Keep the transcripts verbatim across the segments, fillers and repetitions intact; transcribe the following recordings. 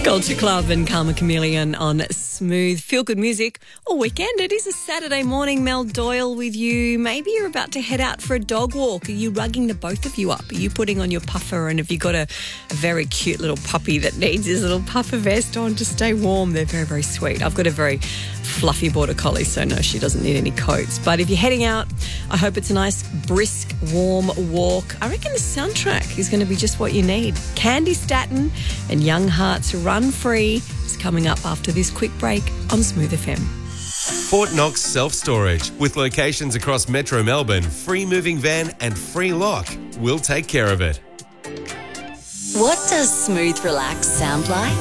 Culture Club and Karma Chameleon on Smooth Feel Good Music all weekend. It is a Saturday morning. Mel Doyle with you. Maybe you're about to head out for a dog walk. Are you rugging the both of you up? Are you putting on your puffer? And have you got a, a very cute little puppy that needs his little puffer vest on to stay warm? They're very, very sweet. I've got a very fluffy border collie, so no, she doesn't need any coats. But if you're heading out, I hope it's a nice, brisk, warm walk. I reckon the soundtrack is going to be just what you need. Candy Staton and Young Hearts Run Free is coming up after this quick break on Smooth F M. Fort Knox Self-Storage. With locations across Metro Melbourne, free moving van and free lock. We'll take care of it. What does Smooth Relax sound like?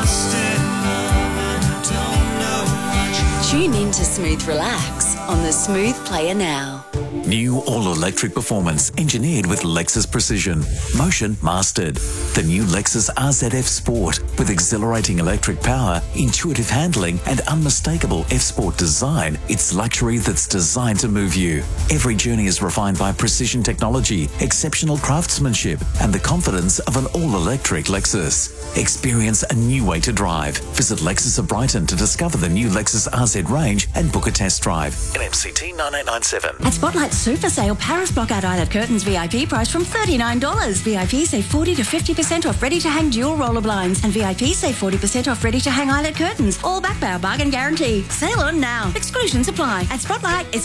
Tune in to Smooth Relax on the Smooth Player now. New all-electric performance engineered with Lexus precision. Motion mastered. The new Lexus R Z F Sport with exhilarating electric power, intuitive handling and unmistakable F-Sport design. It's luxury that's designed to move you. Every journey is refined by precision technology, exceptional craftsmanship and the confidence of an all-electric Lexus. Experience a new way to drive. Visit Lexus of Brighton to discover the new Lexus R Z range and book a test drive. N M C T nine eight nine seven. At Spotlight Super Sale, Paris Blockout Eyelet Curtains V I P price from thirty-nine dollars. V I P save forty to fifty percent off ready-to-hang dual roller blinds. And V I P save forty percent off ready-to-hang eyelet curtains. All backed by our bargain guarantee. Sale on now. Exclusions apply. At Spotlight, it's